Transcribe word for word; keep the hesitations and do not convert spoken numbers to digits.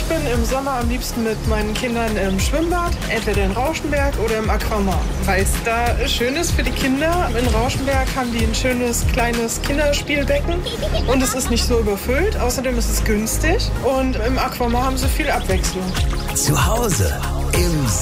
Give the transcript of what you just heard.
bin im Sommer am liebsten mit meinen Kindern im Schwimmbad, entweder in Rauschenberg oder im Aquamar, weil es da schön ist für die Kinder. In Rauschenberg haben die ein schönes kleines Kinderspielbecken und es ist nicht so überfüllt. Außerdem ist es günstig und im Aquamar haben sie viel Abwechslung. Zu Hause im